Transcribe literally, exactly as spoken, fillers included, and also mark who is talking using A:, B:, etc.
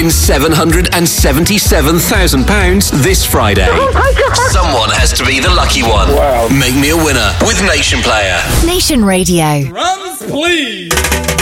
A: win seven hundred seventy-seven thousand pounds this Friday.
B: Oh my God.
A: Someone has to be the lucky one.
B: Wow.
A: Make me a winner with Nation Player.
C: Nation Radio.
D: Drums, please.